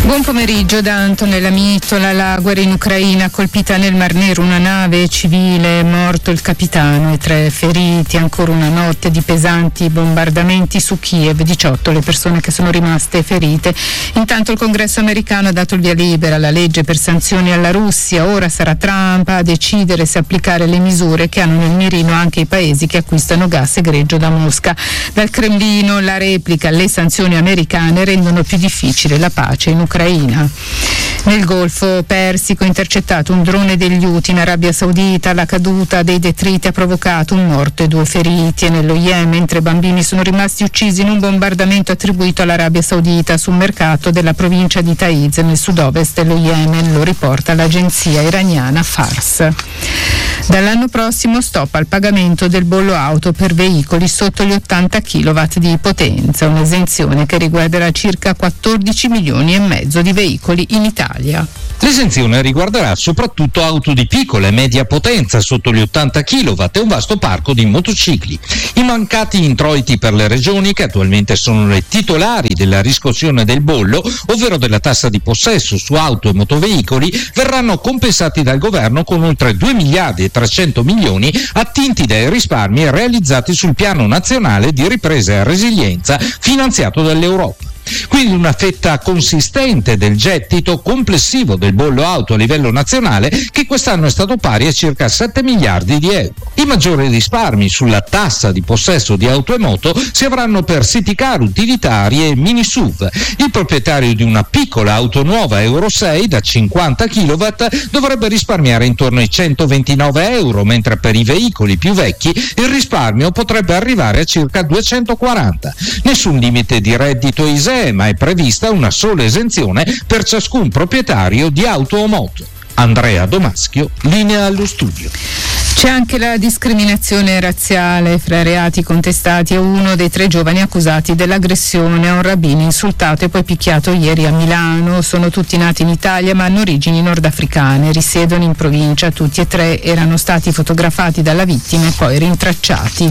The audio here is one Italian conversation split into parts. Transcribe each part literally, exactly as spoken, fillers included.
Buon pomeriggio da Antonella Mittola. La guerra in Ucraina, colpita nel Mar Nero una nave civile, morto il capitano e tre feriti. Ancora una notte di pesanti bombardamenti su Kiev, diciotto le persone che sono rimaste ferite. Intanto il Congresso americano ha dato il via libera alla legge per sanzioni alla Russia. Ora sarà Trump a decidere se applicare le misure che hanno nel mirino anche i paesi che acquistano gas e greggio da Mosca. Dal Cremlino la replica: le sanzioni americane rendono più difficile la pace in Ucraina. Ucraina. Nel Golfo Persico intercettato un drone degli Houthi in Arabia Saudita. La caduta dei detriti ha provocato un morto e due feriti. E nello Yemen tre bambini sono rimasti uccisi in un bombardamento attribuito all'Arabia Saudita su un mercato della provincia di Taiz nel sud-ovest dello Yemen, lo riporta l'agenzia iraniana Fars. Dall'anno prossimo stop al pagamento del bollo auto per veicoli sotto gli ottanta chilowatt di potenza, un'esenzione che riguarderà circa quattordici milioni e mezzo di veicoli in Italia. L'esenzione riguarderà soprattutto auto di piccola e media potenza sotto gli ottanta chilowatt e un vasto parco di motocicli. I mancati introiti per le regioni, che attualmente sono le titolari della riscossione del bollo, ovvero della tassa di possesso su auto e motoveicoli, verranno compensati dal governo con oltre due miliardi e trecento milioni attinti dai risparmi realizzati sul Piano Nazionale di Ripresa e Resilienza finanziato dall'Europa. Quindi una fetta consistente del gettito complessivo del bollo auto a livello nazionale, che quest'anno è stato pari a circa sette miliardi di euro. I maggiori risparmi sulla tassa di possesso di auto e moto si avranno per city car, utilitarie e mini S U V. Il proprietario di una piccola auto nuova Euro sei da cinquanta chilowatt dovrebbe risparmiare intorno ai centoventinove euro, mentre per i veicoli più vecchi il risparmio potrebbe arrivare a circa duecentoquaranta. Nessun limite di reddito I S E E, ma è prevista una sola esenzione per ciascun proprietario di auto o moto. Andrea Domaschio, linea allo studio. C'è anche la discriminazione razziale. Fra i reati contestati è uno dei tre giovani accusati dell'aggressione a un rabbino insultato e poi picchiato ieri a Milano. Sono tutti nati in Italia ma hanno origini nordafricane, risiedono in provincia. Tutti e tre erano stati fotografati dalla vittima e poi rintracciati.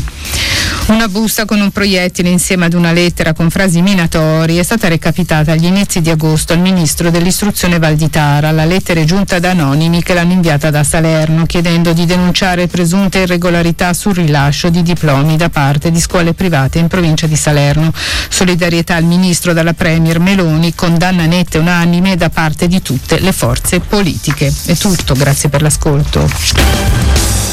Una busta con un proiettile insieme ad una lettera con frasi minatorie è stata recapitata agli inizi di agosto al ministro dell'istruzione Valditara. La lettera è giunta da anonimi che l'hanno inviata da Salerno, chiedendo di denunciare presunte irregolarità sul rilascio di diplomi da parte di scuole private in provincia di Salerno. Solidarietà al ministro dalla premier Meloni, condanna netta e unanime da parte di tutte le forze politiche. È tutto, grazie per l'ascolto.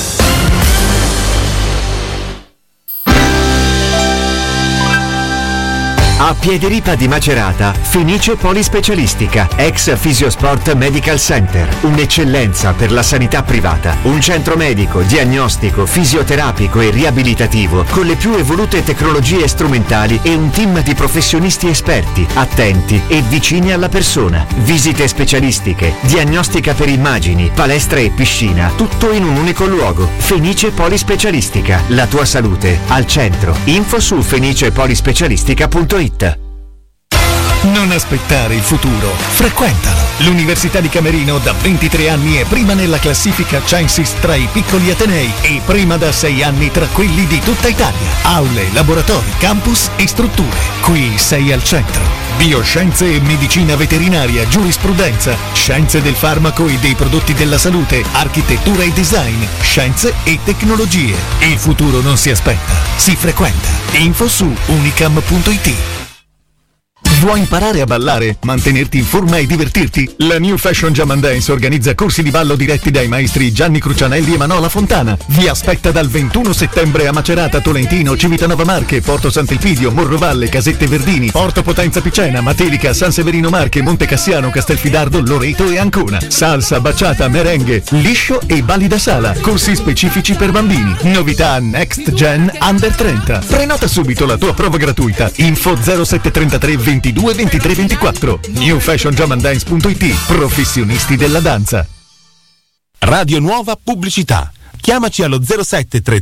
A Piediripa di Macerata, Fenice Polispecialistica, ex Fisiosport Medical Center, un'eccellenza per la sanità privata, un centro medico, diagnostico, fisioterapico e riabilitativo con le più evolute tecnologie strumentali e un team di professionisti esperti, attenti e vicini alla persona. Visite specialistiche, diagnostica per immagini, palestra e piscina, tutto in un unico luogo. Fenice Polispecialistica, la tua salute al centro. Info su fenice polispecialistica punto it. Non aspettare il futuro, frequentalo. L'Università di Camerino da ventitré anni è prima nella classifica Censis tra i piccoli atenei e prima da sei anni tra quelli di tutta Italia. Aule, laboratori, campus e strutture. Qui sei al centro. Bioscienze e medicina veterinaria, giurisprudenza, scienze del farmaco e dei prodotti della salute, architettura e design, scienze e tecnologie. Il futuro non si aspetta, si frequenta. Info su unicam punto it. Vuoi imparare a ballare, mantenerti in forma e divertirti? La New Fashion Jam and Dance organizza corsi di ballo diretti dai maestri Gianni Crucianelli e Manola Fontana. Vi aspetta dal ventuno settembre a Macerata, Tolentino, Civitanova Marche, Porto Sant'Elpidio, Morrovalle, Casette Verdini, Porto Potenza Picena, Matelica, San Severino Marche, Monte Cassiano, Castelfidardo, Loreto e Ancona. Salsa, baciata, merengue, liscio e balli da sala. Corsi specifici per bambini. Novità Next Gen Under trenta. Prenota subito la tua prova gratuita. Info zero sette trentatré ventidue ventitré ventiquattro. new fashion jam and dance punto it. Professionisti della danza. Radio Nuova Pubblicità. Chiamaci allo zero sette tre tre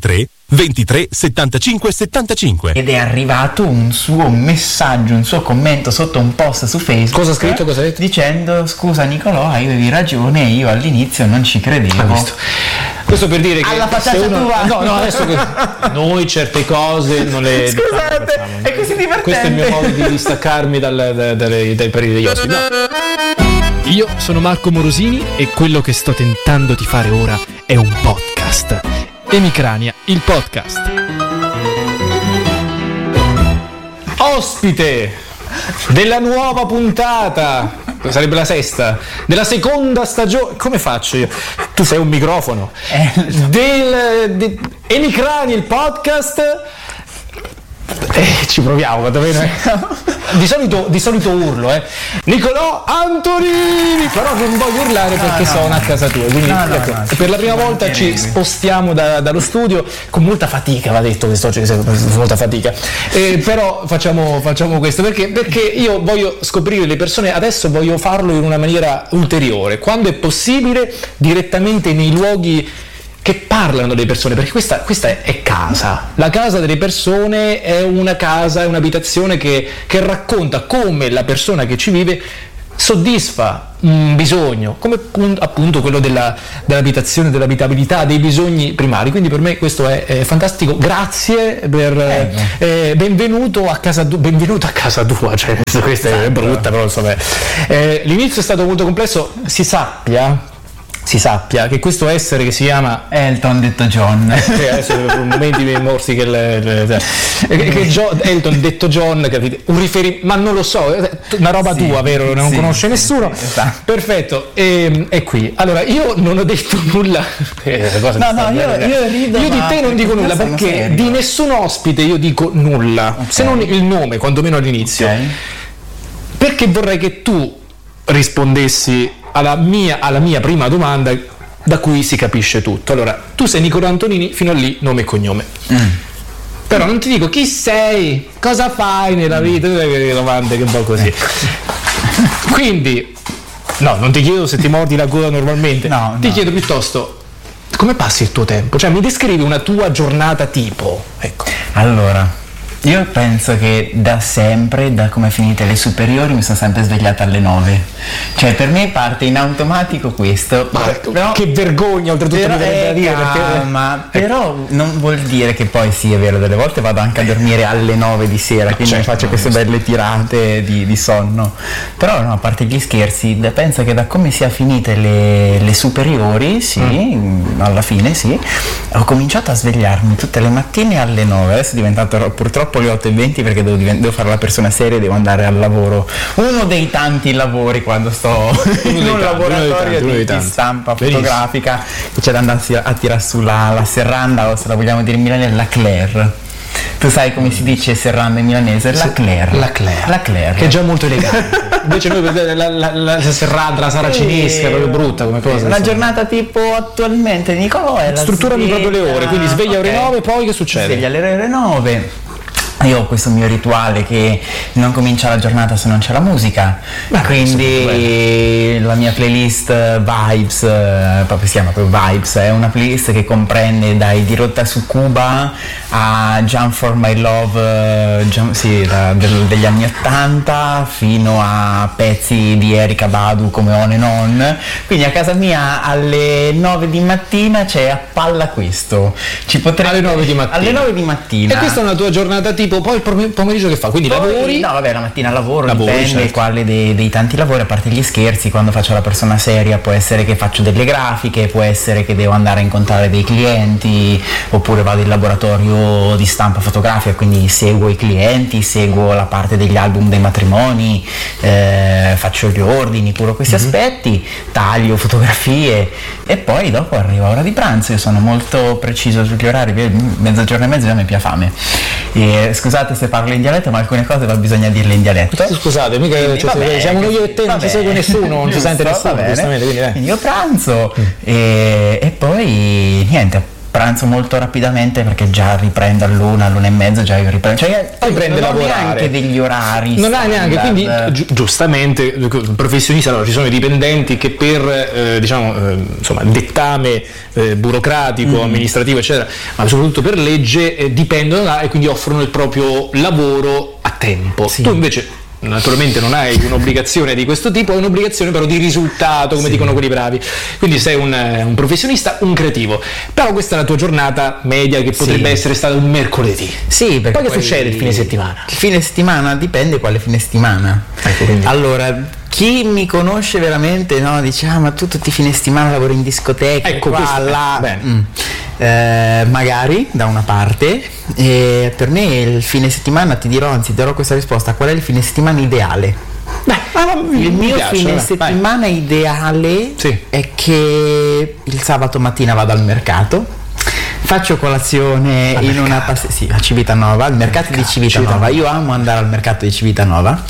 ventitré settantacinque settantacinque. Ed è arrivato un suo messaggio, un suo commento sotto un post su Facebook. Cosa ha scritto? Cosa ha detto? Dicendo: scusa Nicolò, avevi ragione, io all'inizio non ci credevo. Ah, questo. questo per dire che alla facciata uno... tua. No, no, adesso che noi certe cose non le scusate, diciamo, è così divertente. Questo è il mio modo di distaccarmi dal, dal, dai, dai pareri degli ospiti. No. Io sono Marco Morosini e quello che sto tentando di fare ora è un podcast. Emicrania, il podcast. Ospite della nuova puntata, sarebbe la sesta, della seconda stagione. Come faccio io? Tu sei un microfono. Eh. Del de, Emicrania, il podcast. Eh, ci proviamo, quantomeno. Eh. Di solito, di solito urlo, eh. Nicolò Antonini, però non voglio urlare perché no, no, sono a casa tua. Quindi no, no, ecco, no, per la prima volta ci spostiamo da, dallo studio con molta fatica, va detto quest'oggi, molta fatica. Eh, però facciamo, facciamo questo perché, perché io voglio scoprire le persone, adesso voglio farlo in una maniera ulteriore, quando è possibile, direttamente nei luoghi che parlano delle persone, perché questa, questa è, è casa. La casa delle persone è una casa, è un'abitazione che, che racconta come la persona che ci vive soddisfa un bisogno, come appunto quello della, dell'abitazione, dell'abitabilità, dei bisogni primari. Quindi per me questo è, è fantastico. Grazie per eh, benvenuto a casa tua, benvenuto a casa tua, cioè questa è brutta, però insomma eh, l'inizio è stato molto complesso. Si sappia si sappia che questo essere che si chiama Elton detto John, eh, adesso per un momento mi morsi che, le, le, le, che John, Elton detto John, capite? Un riferimento, ma non lo so, una roba sì, tua, vero? Non sì, conosce sì, nessuno. Sì, esatto. Perfetto, e, è qui. Allora, io non ho detto nulla. Eh, no, no, io, io rido. Io di te non dico nulla perché serio. Di nessun ospite io dico nulla, okay. Se non il nome, quantomeno all'inizio. Okay. Perché vorrei che tu rispondessi alla mia, alla mia prima domanda, da cui si capisce tutto. Allora, tu sei Nicolò Antonini, fino a lì nome e cognome. Mm. Però non ti dico chi sei, cosa fai nella vita, le domande che un po' così. Quindi, no, non ti chiedo se ti mordi la coda normalmente, no, ti no. chiedo piuttosto come passi il tuo tempo, cioè mi descrivi una tua giornata tipo, ecco. Allora, io penso che da sempre, da come finite le superiori, mi sono sempre svegliata alle nove. Cioè per me parte in automatico questo. Ma però, che vergogna, oltretutto mi viene da dire. Ma perché... però non vuol dire che poi sì, è vero, delle volte vado anche a dormire alle nove di sera, quindi certo, faccio queste belle tirate di, di sonno. Però no, a parte gli scherzi, penso che da come sia finite le, le superiori, sì, mm. alla fine sì, ho cominciato a svegliarmi tutte le mattine alle nove. Adesso è diventato purtroppo le otto e venti perché devo, devo fare la persona seria, devo andare al lavoro, uno dei tanti lavori quando sto in un tanti, laboratorio di, di stampa fotografica. Benissimo. Che c'è da andarsi a, a tirare sulla la serranda, o se la vogliamo dire in milanese, la Claire. Tu sai come si dice serranda in milanese? La Claire. La Claire. La Claire. Che è già molto elegante. Invece noi la, la, la, la serranda, la saracinesca, è proprio brutta come cosa. Una giornata tipo attualmente, Nicolò, è la strutturami proprio le ore, quindi sveglia okay. ore nove, poi che succede? Sveglia alle ore nove. Io ho questo mio rituale che non comincia la giornata se non c'è la musica. Beh, quindi la mia playlist Vibes, proprio si chiama proprio Vibes, è una playlist che comprende dai Dirotta su Cuba a Jump for My Love, jump, sì, da, del, degli anni ottanta, fino a pezzi di Erykah Badu come On and On. Quindi a casa mia alle nove di mattina c'è a palla questo. Ci potrebbe... alle nove di mattina. Alle nove di mattina. E questa è una tua giornata tipo, poi il pomeriggio che fa? Quindi poi, lavori? No, vabbè, la mattina lavoro, lavori, dipende certo. quale dei, dei tanti lavori, a parte gli scherzi, quando faccio la persona seria può essere che faccio delle grafiche, può essere che devo andare a incontrare dei clienti, oppure vado in laboratorio di stampa fotografica, quindi seguo i clienti, seguo la parte degli album dei matrimoni, eh, faccio gli ordini, curo questi mm-hmm. aspetti, taglio fotografie e poi dopo arriva ora di pranzo. Io sono molto preciso sugli orari, mezzogiorno e mezzo già mi piace fame. E, scusate se parlo in dialetto, ma alcune cose va bisogna dirle in dialetto. Scusate, mica quindi, cioè, vabbè, siamo noi e te, non ci segue nessuno, non giusto, ci sente nessuno, quindi, eh. Quindi io pranzo mm. e, e poi niente, pranzo molto rapidamente perché già riprendo all'una, all'una e mezza, già io riprendo, cioè poi prende non ho lavorare. neanche degli orari non hai neanche, quindi standard. gi- giustamente il professionista, allora ci sono i dipendenti che per eh, diciamo eh, insomma dettame eh, burocratico, Mm. amministrativo eccetera, ma soprattutto per legge eh, dipendono da e quindi offrono il proprio lavoro a tempo. Sì. Tu invece naturalmente non hai un'obbligazione di questo tipo, hai un'obbligazione però di risultato, come Sì. dicono quelli bravi, quindi sei un, un professionista, un creativo, però questa è la tua giornata media che potrebbe Sì. essere stata un mercoledì. Sì, perché Poi che succede il fine settimana? Il fine settimana dipende quale fine settimana. Ecco, quindi. Allora, chi mi conosce veramente, no, dice ah ma tu tutti i fine settimana lavori in discoteca, Ecco, qua, questo- là. bene. Mm. Eh, magari da una parte, e per me il fine settimana, ti dirò, anzi darò questa risposta, qual è il fine settimana ideale? Beh, ah, mi Il mio piace, fine vai, settimana ideale Sì. è che il sabato mattina vado al mercato, faccio colazione Al in una mercato. paste- sì, a Civitanova, al mercato di Civitanova. Io amo andare al mercato di Civitanova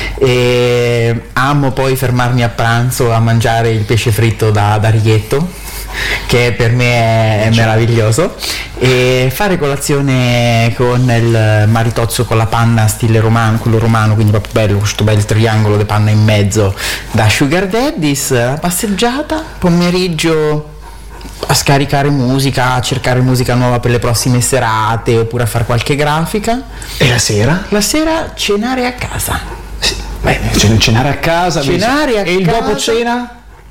e amo poi fermarmi a pranzo a mangiare il pesce fritto da, da Righetto, che per me è, è meraviglioso, e fare colazione con il maritozzo con la panna stile romano, quello romano, quindi proprio bello, questo bel triangolo di panna in mezzo da Sugar Daddies, la passeggiata, pomeriggio a scaricare musica, a cercare musica nuova per le prossime serate oppure a fare qualche grafica. E la sera? La sera cenare a casa. Beh, cen- cenare a casa, Cenare a e il casa. dopo cena?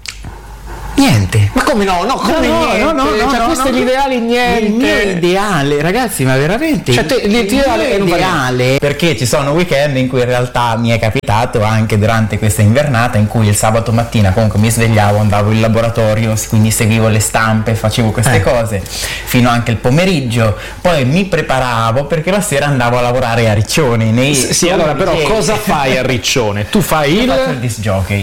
Niente. Ma come no? No, come No, no, niente? no, no, no, cioè, no, questo no. è l'ideale, niente. Il mio ideale, ragazzi, ma veramente Cioè, te- l'ideale il è mio non fare ideale, perché ci sono weekend in cui in realtà mi è capitato anche durante questa invernata in cui il sabato mattina comunque mi svegliavo, andavo in laboratorio, quindi seguivo le stampe, facevo queste Eh. cose fino anche il pomeriggio, poi mi preparavo perché la sera andavo a lavorare a Riccione nei S- sì, allora però Che- cosa fai a Riccione? Tu fai il... Faccio il disc jockey.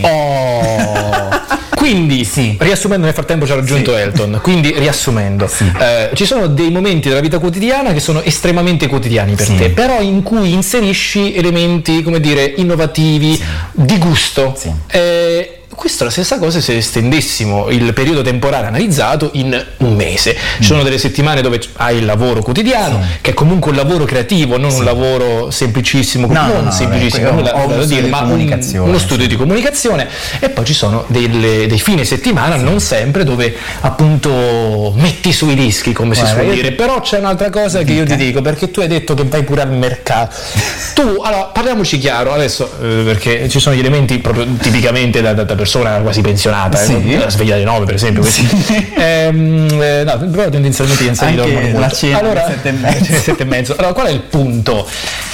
Oh. Quindi, Sì. riassumendo, nel frattempo ci ha raggiunto Sì. Elton, quindi riassumendo, Sì. eh, ci sono dei momenti della vita quotidiana che sono estremamente quotidiani per Sì. te, però in cui inserisci elementi, come dire, innovativi, di gusto. Sì. Eh, questo è la stessa cosa se estendessimo il periodo temporale analizzato in un mese. Ci sono delle settimane dove hai il lavoro quotidiano, Sì. che è comunque un lavoro creativo, non un lavoro semplicissimo, No, non no, no, semplicissimo, ecco, nulla ho uno da studio dire, di ma un- comunicazione, uno studio sì. di comunicazione, e poi ci sono delle- dei fine settimana, non sempre, dove appunto metti sui dischi, come si Guarda, suol io- dire. Però c'è un'altra cosa che io ti dico, perché tu hai detto che vai pure al mercato. Tu, allora, parliamoci chiaro adesso, eh, perché ci sono gli elementi proprio tipicamente da, da- da persona quasi pensionata, eh, Sì. la sveglia alle nove per esempio. questi- Ehm, eh, no, però tendenzialmente gli anziani Anche dormono la molto. cena alle Allora, sette e mezzo. sette e mezzo. Allora, qual è il punto?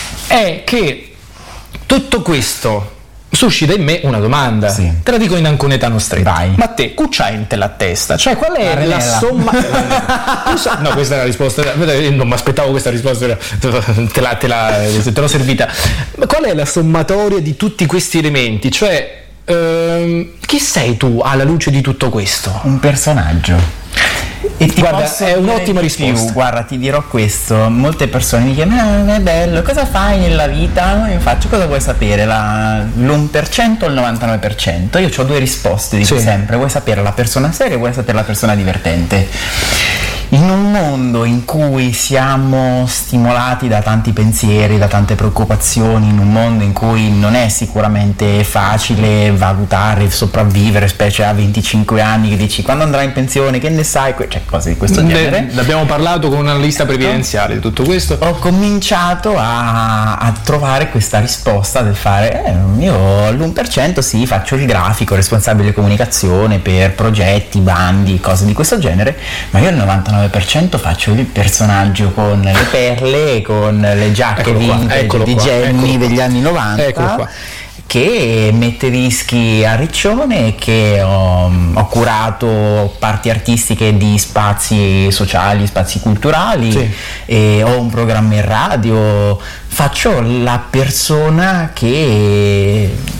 È che tutto questo suscita in me una domanda. Sì. Te la dico in anconetano stretto. Vai. Ma te, cuccia in te la testa? Cioè, qual è La la, renella. somma? Tu sa- no, questa è la risposta. Non mi aspettavo questa risposta, te la, te la- te l'ho servita. Ma qual è la sommatoria di tutti questi elementi? Cioè, ehm, chi sei tu alla luce di tutto questo? Un personaggio. E ti Guarda, posso è dire un'ottima di risposta. più. Guarda, ti dirò questo, molte persone mi chiedono, ah, non è bello, cosa fai nella vita? Io faccio, cosa vuoi sapere? La, l'uno per cento o il novantanove per cento? Io ho due risposte, dico Sì. sempre, vuoi sapere la persona seria o vuoi sapere la persona divertente? In un mondo in cui siamo stimolati da tanti pensieri, da tante preoccupazioni, in un mondo in cui non è sicuramente facile valutare, sopravvivere, specie a venticinque anni, che dici quando andrai in pensione, che ne sai, que- cioè cose di questo genere. Ne, ne abbiamo parlato con un analista previdenziale di tutto questo. Ho cominciato a, a trovare questa risposta del fare, eh, io all'uno per cento sì, faccio il grafico, responsabile di comunicazione per progetti, bandi, cose di questo genere, ma io al novantanove per cento faccio il personaggio con le perle, con le giacche Eccolo qua, vintage eccolo di qua, Jenny eccolo degli anni novanta. Eccolo qua. Che mette dischi a Riccione, che ho, ho curato parti artistiche di spazi sociali, spazi culturali, Sì. e ho un programma in radio, faccio la persona che, che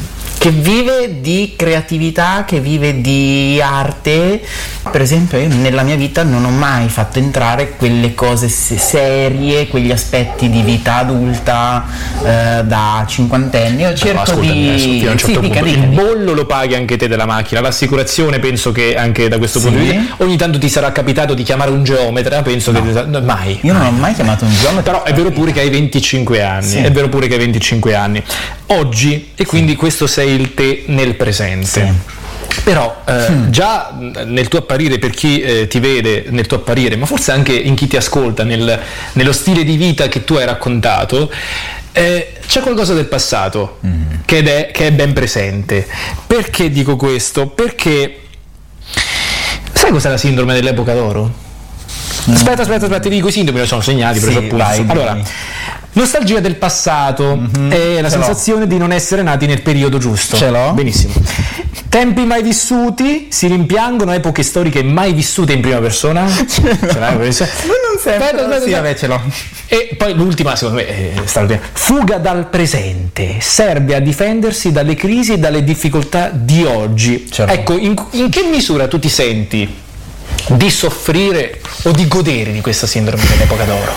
che vive di creatività, che vive di arte. Per esempio io nella mia vita non ho mai fatto entrare quelle cose serie, quegli aspetti di vita adulta eh, da cinquantenni. Io cerco Però, ascoltami, di... adesso, fino a un certo sì, punto. dica, dica, Il dica. bollo lo paghi anche te della macchina, l'assicurazione penso che anche da questo Sì. punto di vista ogni tanto ti sarà capitato di chiamare un geometra, penso No. che no, mai. Io non ho mai chiamato un geometra. Però è vero pure che hai venticinque anni, Sì. è vero pure che hai venticinque anni oggi, e quindi questo sei il te nel presente. Sì. Però eh, mm. già nel tuo apparire, per chi eh, ti vede nel tuo apparire, ma forse anche in chi ti ascolta, nel, nello stile di vita che tu hai raccontato, eh, c'è qualcosa del passato mm. che, è, che è ben presente. Perché dico questo? Perché sai cos'è la sindrome dell'epoca d'oro? Mm. Aspetta, aspetta, aspetta, ti dico i sintomi, me li sono segnati, Sì, preso appunto. vai, Allora, vai. nostalgia del passato, mm-hmm. è la Ce sensazione l'ho. di non essere nati nel periodo giusto. Ce l'ho. Benissimo. Tempi mai vissuti, si rimpiangono epoche storiche mai vissute in prima persona. Ce l'hai questa? Ma non sempre. Aspetta, aspetta, Sì, aspetta. vabbè, ce l'ho. E poi l'ultima, secondo me, è straordinaria. Fuga dal presente, serve a difendersi dalle crisi e dalle difficoltà di oggi. Ce l'ho. Ecco, in, in che misura tu ti senti di soffrire o di godere di questa sindrome dell'epoca d'oro?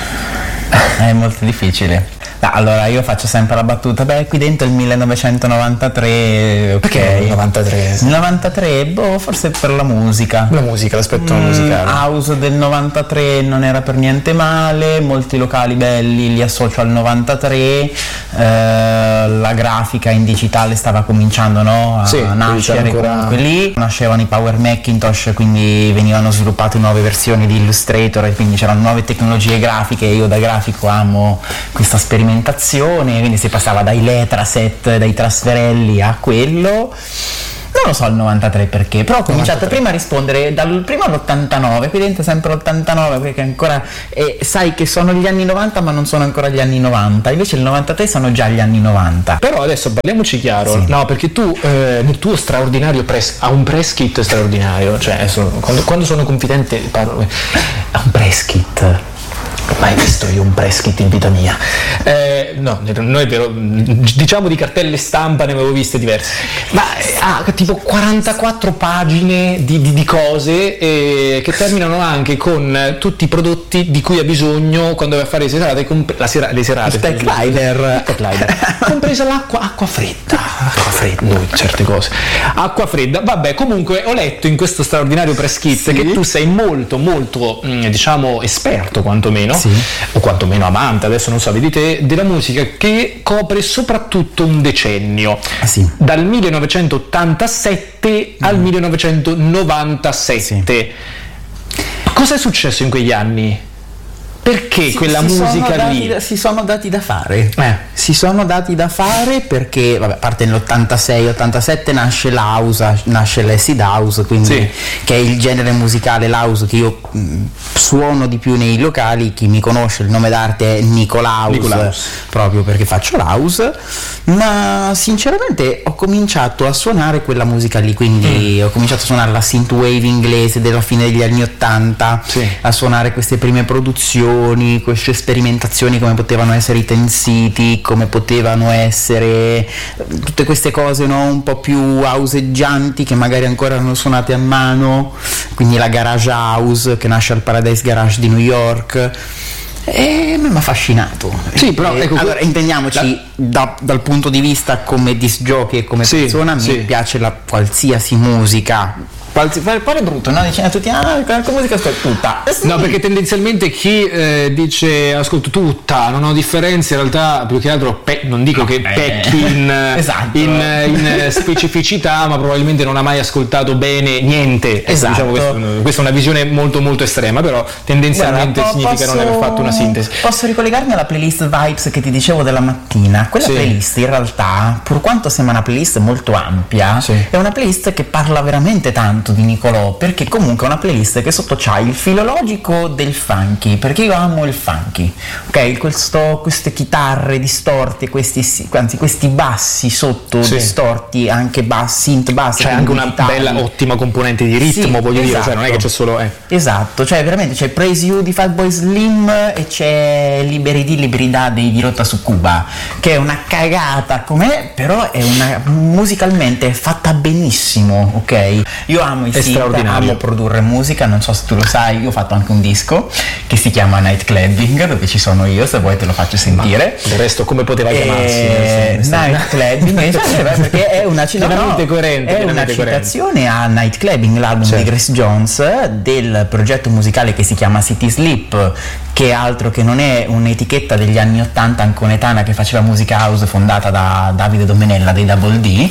È molto difficile. No, allora io faccio sempre la battuta, beh qui dentro il millenovecentonovantatré, ok. Perché il novantatré? Il novantatré, boh, forse per la musica. La musica, l'aspetto Mm, musicale. House del novantatré non era per niente male, molti locali belli li associo al novantatré, eh, la grafica in digitale stava cominciando, no, a Sì, nascere ancora... comunque lì, nascevano i Power Macintosh, quindi venivano sviluppate nuove versioni di Illustrator e quindi c'erano nuove tecnologie grafiche. Io da grafico amo questa sperimentazione, quindi si passava dai Letraset, dai trasferelli a quello. Non lo so il novantatré perché, però ho cominciato novantatré. prima a rispondere dal primo all'ottantanove, qui dentro sempre l'ottantanove perché ancora eh, sai che sono gli anni novanta ma non sono ancora gli anni novanta, invece il novantatré sono già gli anni novanta. Però adesso parliamoci chiaro, Sì. no, perché tu eh, nel tuo straordinario press, ha un press kit straordinario, cioè adesso, quando, quando sono confidente parlo, ha un press kit. Mai visto io un press kit in vita mia. Eh, no, noi però, diciamo di cartelle stampa ne avevo viste diverse, ma ha ah, tipo quarantaquattro pagine di, di, di cose eh, che terminano anche con tutti i prodotti di cui ha bisogno quando vai a fare le serate, comp- la sera, le serate. Il Tech Rider. Tech Rider. Compresa l'acqua, acqua fredda, acqua fredda, no, certe cose. Acqua fredda, vabbè, comunque ho letto in questo straordinario press kit Sì. che tu sei molto, molto, mh, diciamo, esperto quantomeno. Sì. O quantomeno amante, adesso non so, vedi te, della musica che copre soprattutto un decennio, Ah, sì. dal millenovecentottantasette al millenovecentonovantasette. Cosa è successo in quegli anni? Perché Si- quella si musica sono dati lì? da- si sono dati da fare. Eh. Si sono dati da fare perché, vabbè, a parte nell'ottantasei ottantasette nasce l'house, nasce l'acid house, quindi Sì. che è il genere musicale, l'house, che io mh, suono di più nei locali. Chi mi conosce, il nome d'arte è Nicolaus, Nicolaus. proprio perché faccio l'house, ma sinceramente ho cominciato a suonare quella musica lì, quindi Mm. ho cominciato a suonare la synthwave inglese della fine degli anni ottanta, Sì. a suonare queste prime produzioni, queste sperimentazioni come potevano essere i Ten City, come potevano essere tutte queste cose, no? Un po' più houseggianti che magari ancora erano suonate a mano, quindi la garage house che nasce al Paradise Garage di New York. E mi ha affascinato. Sì, però, E, ecco, allora intendiamoci, da- dal punto di vista come disc jockey e come Sì, persona, sì. mi piace la qualsiasi musica. Qualsi- poi è brutto, no? Dicendo a tutti, ah, che musica ascolto tutta. Eh, sì. No, perché tendenzialmente chi eh, dice ascolto tutta, non ho differenze, in realtà più che altro pe- non dico che beh. pecchi in, Esatto. in, in specificità, ma probabilmente non ha mai ascoltato bene niente. Ecco, Esatto. diciamo, questo- questa è una visione molto molto estrema, però tendenzialmente Guarda, po- significa non posso- aver fatto una sintesi. Posso ricollegarmi alla playlist Vibes che ti dicevo della mattina? Quella Sì. playlist in realtà, pur quanto sembra una playlist molto ampia, Sì. è una playlist che parla veramente tanto tanto di Nicolò, perché comunque è una playlist che sotto c'ha il filologico del funky, perché io amo il funky, ok? Questo, queste chitarre distorte, questi, anzi questi bassi sotto sì. distorti, anche bassi, synth bassi. C'è anche una digitali. Bella, ottima componente di ritmo, sì, voglio esatto. dire, cioè non è che c'è solo... Eh. Esatto, cioè veramente c'è Praise You di Fatboy Slim e c'è Liberi di Libertà dei di Rotta su Cuba, che è una cagata com'è, però è una musicalmente fatta benissimo, ok? Io amo il synth, amo produrre musica, non so se tu lo sai, io ho fatto anche un disco che si chiama Night Clubbing, dove ci sono io, se vuoi te lo faccio sentire. Ma del resto come poteva chiamarsi? E... Night Clubbing, perché è una, no, no, coerente, è una citazione a Night Clubbing, l'album certo. di Grace Jones, del progetto musicale che si chiama City Sleep, che altro che non è un'etichetta degli anni ottanta anconetana che faceva musica house, fondata da Davide Domenella dei Double D,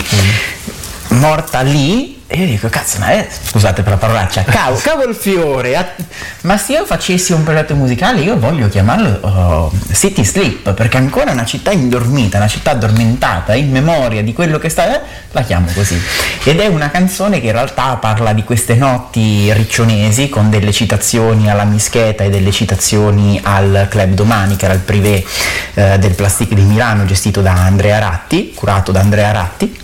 mm. morta lì. E io dico, cazzo, ma è, scusate per la parolaccia, cavo, cavo il fiore, a, ma se io facessi un progetto musicale io voglio chiamarlo oh, City Sleep, perché ancora è una città indormita, una città addormentata, in memoria di quello che sta, eh, la chiamo così. Ed è una canzone che in realtà parla di queste notti riccionesi, con delle citazioni alla Mischeta e delle citazioni al Club Domani, che era il privé eh, del Plastic di Milano, gestito da Andrea Ratti, curato da Andrea Ratti.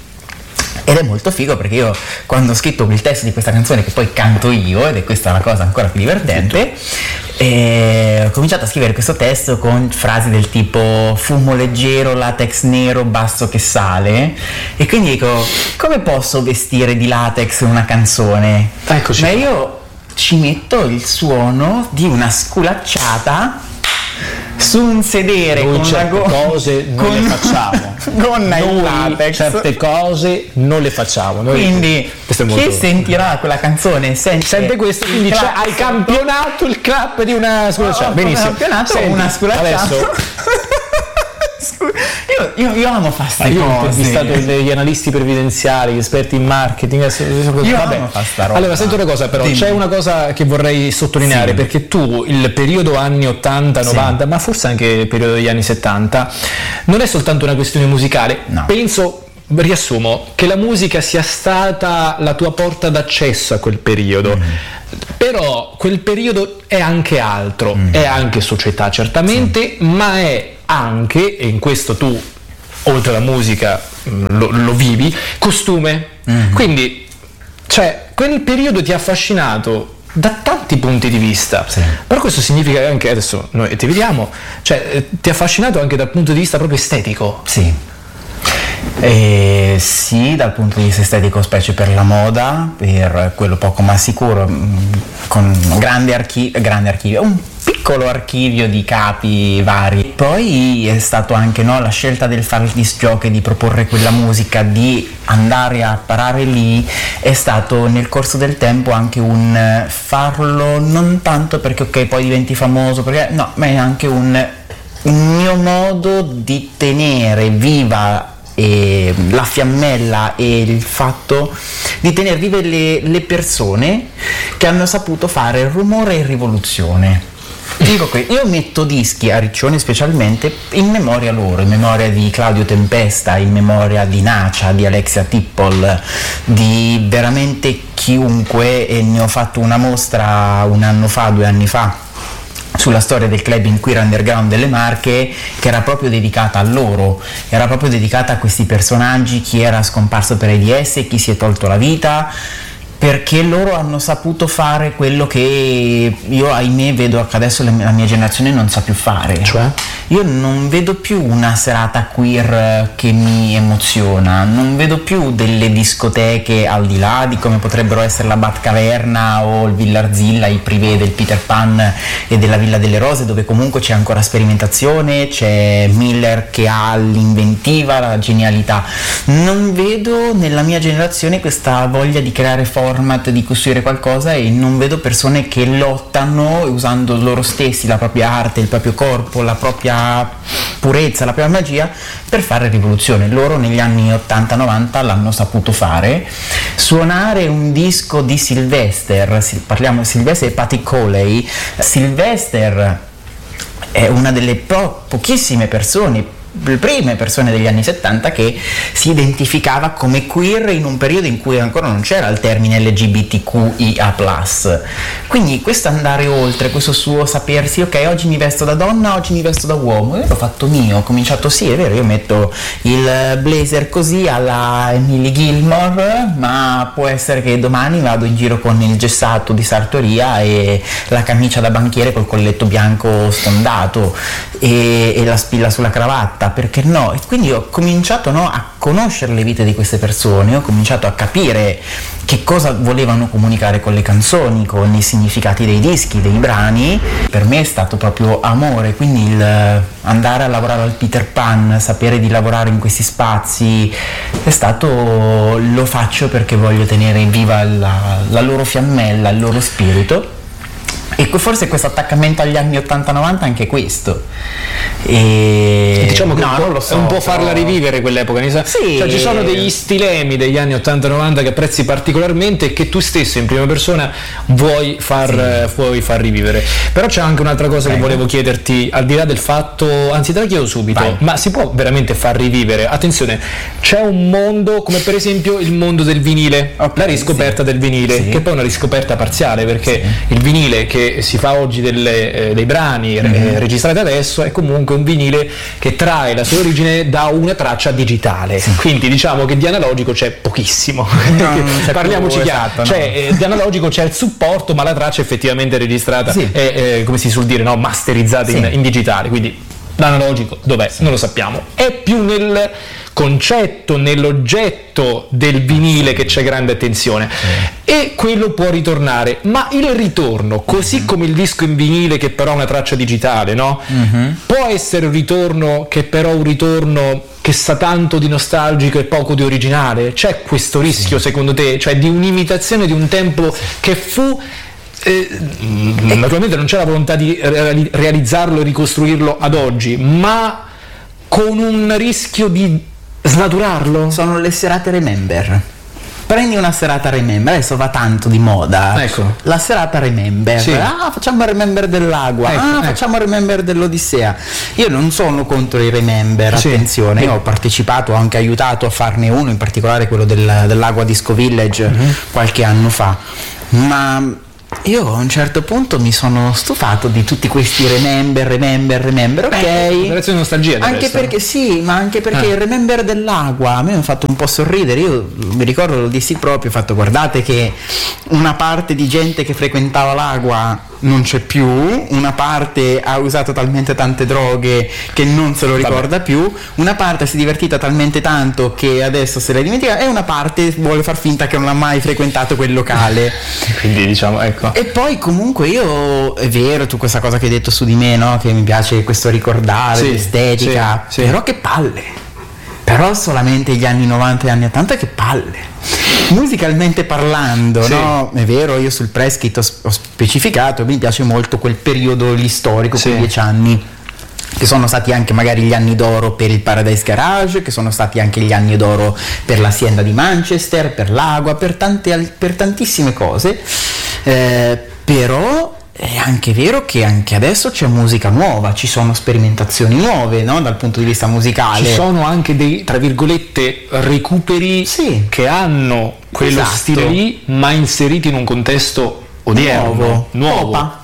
Ed è molto figo, perché io quando ho scritto il testo di questa canzone, che poi canto io, ed è questa la cosa ancora più divertente, e ho cominciato a scrivere questo testo con frasi del tipo fumo leggero, latex nero, basso che sale, e quindi dico, come posso vestire di latex una canzone? Eccoci. Ma io ci metto il suono di una sculacciata su un sedere. Noi con certe la go- cose non con le facciamo. Gonna in latex. Certe cose non le facciamo. Noi, quindi chi molto... sentirà quella canzone sente, sente questo, quindi c'è, hai campionato il clap di una sculacciata. Oh, benissimo. Campionato Senti, una sculacciata. Adesso Io, io, io amo fare queste cose. Io ho intervistato degli analisti previdenziali, gli esperti in marketing. Io Vabbè. amo fare sta roba. Allora, senti una cosa, però, Dimmi. c'è una cosa che vorrei sottolineare, sì. perché tu il periodo anni ottanta novanta, sì. ma forse anche il periodo degli anni settanta, non è soltanto una questione musicale. No. Penso, riassumo, che la musica sia stata la tua porta d'accesso a quel periodo. Mm. Però quel periodo è anche altro, mm. è anche società certamente, sì. ma è anche, e in questo tu oltre alla musica lo, lo vivi, costume. Mm. Quindi, cioè, quel periodo ti ha affascinato da tanti punti di vista, sì. però questo significa anche, adesso noi ti vediamo, cioè ti ha affascinato anche dal punto di vista proprio estetico. Sì. Eh, sì, dal punto di vista estetico, specie per la moda, per quello poco ma sicuro, con grande, archi- grande archivio, un piccolo archivio di capi vari. Poi è stato anche no, la scelta del fare il disc jockey, di proporre quella musica, di andare a parare lì, è stato nel corso del tempo anche un farlo non tanto perché ok poi diventi famoso, perché no, ma è anche un, un mio modo di tenere viva e la fiammella e il fatto di tenere vive le, le persone che hanno saputo fare rumore e rivoluzione. Dico qui, io metto dischi a Riccione specialmente in memoria loro, in memoria di Claudio Tempesta, in memoria di Nacia, di Alexia Tippol, di veramente chiunque, e ne ho fatto una mostra un anno fa, due anni fa, sulla storia del clubbing queer underground delle Marche, che era proprio dedicata a loro, era proprio dedicata a questi personaggi, chi era scomparso per AIDS, chi si è tolto la vita, perché loro hanno saputo fare quello che io ahimè vedo che adesso la mia generazione non sa più fare. Cioè? Io non vedo più una serata queer che mi emoziona, non vedo più delle discoteche al di là di come potrebbero essere la Batcaverna o il Villarzilla, i privé del Peter Pan e della Villa delle Rose, dove comunque c'è ancora sperimentazione, c'è Miller che ha l'inventiva, la genialità. Non vedo nella mia generazione questa voglia di creare format, di costruire qualcosa, e non vedo persone che lottano usando loro stessi, la propria arte, il proprio corpo, la propria purezza, la propria magia per fare rivoluzione. Loro negli anni ottanta novanta l'hanno saputo fare. Suonare un disco di Sylvester, parliamo di Sylvester e Patty Coley. Sylvester è una delle po- pochissime persone le prime persone degli anni settanta che si identificava come queer in un periodo in cui ancora non c'era il termine L G B T Q I A plus. Quindi questo andare oltre, questo suo sapersi, ok, oggi mi vesto da donna, oggi mi vesto da uomo, io l'ho fatto mio, ho cominciato, sì è vero, io metto il blazer così alla Emily Gilmore, ma può essere che domani vado in giro con il gessato di sartoria e la camicia da banchiere col colletto bianco sfondato e, e la spilla sulla cravatta, perché no? E quindi ho cominciato, no, a conoscere le vite di queste persone, ho cominciato a capire che cosa volevano comunicare con le canzoni, con i significati dei dischi, dei brani. Per me è stato proprio amore, quindi il andare a lavorare al Peter Pan, sapere di lavorare in questi spazi è stato, lo faccio perché voglio tenere viva la, la loro fiammella, il loro spirito. E forse questo attaccamento agli anni ottanta novanta è anche questo. E diciamo che no, un, po', non lo so, un po' però... farla rivivere quell'epoca, sì. Cioè ci sono degli stilemi degli anni ottanta novanta che apprezzi particolarmente e che tu stesso in prima persona vuoi far, sì. vuoi far rivivere. Però c'è anche un'altra cosa Prego. che volevo chiederti, al di là del fatto, anzi te la chiedo subito, Vai. ma si può veramente far rivivere? Attenzione, c'è un mondo come per esempio il mondo del vinile, okay, la riscoperta sì. del vinile, sì. che poi è una riscoperta parziale, perché sì. il vinile che si fa oggi delle, eh, dei brani mm-hmm. eh, registrati adesso è comunque un vinile che trae la sua origine da una traccia digitale, sì. quindi diciamo che di analogico c'è pochissimo, no, c'è parliamoci più, chiaro, esatto, cioè, no. eh, di analogico c'è il supporto ma la traccia è effettivamente registrata sì. e eh, come si suol dire, no, masterizzata sì. in, in digitale, quindi l'analogico dov'è? Sì. Non lo sappiamo, è più nel concetto, nell'oggetto del vinile che c'è grande attenzione sì. e quello può ritornare, ma il ritorno, così mm-hmm. come il disco in vinile che però è una traccia digitale, no? Mm-hmm. Può essere un ritorno che però è un ritorno che sa tanto di nostalgico e poco di originale? C'è questo rischio sì. secondo te? Cioè di un'imitazione di un tempo che fu Eh, naturalmente non c'è la volontà di realizzarlo e ricostruirlo ad oggi, ma con un rischio di snaturarlo? Sono le serate Remember. Prendi una serata Remember, adesso va tanto di moda, ecco. la serata Remember, sì. ah facciamo Remember dell'Agua, ecco, ah ecco. facciamo Remember dell'Odissea. Io non sono contro i Remember, sì. attenzione, io ho partecipato, ho anche aiutato a farne uno, in particolare quello del, dell'Agua Disco Village mm-hmm. qualche anno fa, ma io a un certo punto mi sono stufato di tutti questi remember, remember, remember, ok? Operazione nostalgia anche resto. Perché sì, ma anche perché ah. il remember dell'Agua a me mi ha fatto un po' sorridere. Io mi ricordo, lo dissi proprio, ho fatto guardate che una parte di gente che frequentava l'Agua non c'è più, una parte ha usato talmente tante droghe che non se lo ricorda Vabbè. più, una parte si è divertita talmente tanto che adesso se l'è dimentica e una parte vuole far finta che non ha mai frequentato quel locale. Quindi diciamo, ecco. E poi comunque io, è vero tu questa cosa che hai detto su di me, no? Che mi piace questo ricordare, sì, l'estetica, sì, sì. però che palle. Però solamente gli anni novanta e anni ottanta, che palle. Musicalmente parlando, sì. no? È vero, io sul press kit ho, ho specificato, mi piace molto quel periodo lì storico, sì. quei dieci anni, che sono stati anche magari gli anni d'oro per il Paradise Garage, che sono stati anche gli anni d'oro per l'Hacienda di Manchester, per l'Agua, per, tante, per tantissime cose, eh, però è anche vero che anche adesso c'è musica nuova, ci sono sperimentazioni nuove, no? Dal punto di vista musicale. Ci sono anche dei, tra virgolette, recuperi sì. che hanno quello esatto. stile lì, ma inseriti in un contesto odierno, nuovo. nuovo. Popa.